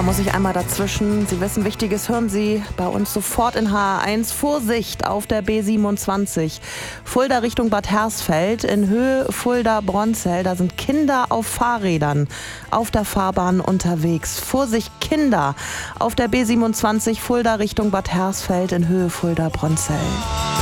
muss ich einmal dazwischen. Sie wissen, Wichtiges hören Sie bei uns sofort in HR1. Vorsicht auf der B27. Fulda Richtung Bad Hersfeld, in Höhe Fulda-Bronzell. Da sind Kinder auf Fahrrädern auf der Fahrbahn unterwegs. Vorsicht, Kinder auf der B27 Fulda Richtung Bad Hersfeld, in Höhe Fulda-Bronzell.